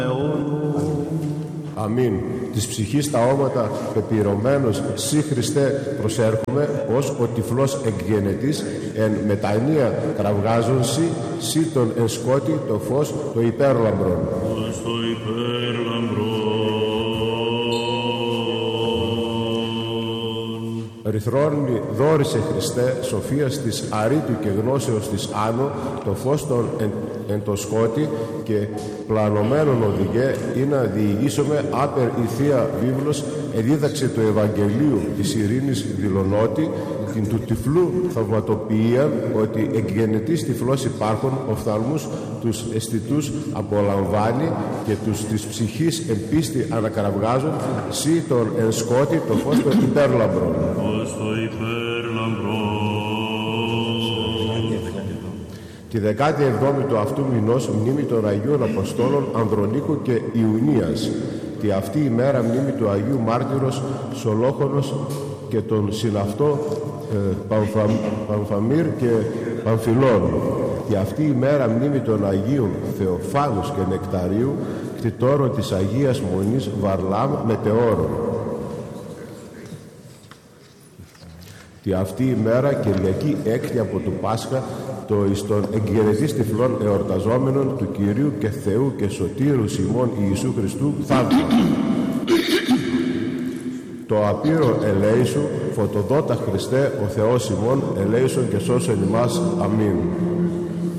Αμήν. Της ψυχής τα όματα πεπυρωμένος σύ Χριστέ προσέρχομαι, ως ο τυφλός εκγενετής εν μετανία κραυγάζονσι σύ τον εν σκότη το φως το υπέρλαμπρον. Ως το υπέρλαμπρον. Ρηθρόνη δόρισε Χριστέ σοφίας της αρήτου και γνώσεως της άνω το φως των εν το σκότη και πλανωμένον οδηγέ ή να διηγήσομαι άπερ η Θεία Βίβλος εδίδαξε του Ευαγγελίου της ειρήνης δηλωνότη την του τυφλού θαυματοποιία ότι εκγενετής τυφλός υπάρχων οφθαλμούς τους αισθητούς απολαμβάνει και τους της ψυχής εν πίστη ανακραυγάζουν σύ τον εν σκότη το φως των υπέρλαμπρων. Τη 17η του αυτού μηνός μνήμη των Αγίων Αποστόλων Ανδρονίκου και Ιουνίας. Τη αυτή ημέρα μνήμη του Αγίου Μάρτυρος Σολόχωνος και τον συναυτό Παμφαμίρ και Παμφιλών. Τη αυτή ημέρα μνήμη των Αγίων Θεοφάνους και Νεκταρίου κτητόρων της Αγίας Μονής Βαρλάμ Μετεώρων. Τη αυτή ημέρα Κυριακή έκτη από του Πάσχα το εις των εγγενετής τυφλών εορταζόμενων του Κυρίου και Θεού και Σωτήρου ημών Ιησού Χριστού θαύμα. Το απείρο ελέησου, φωτοδότα Χριστέ ο Θεός ημών, ελέησον και σώσον ημάς. Αμήν.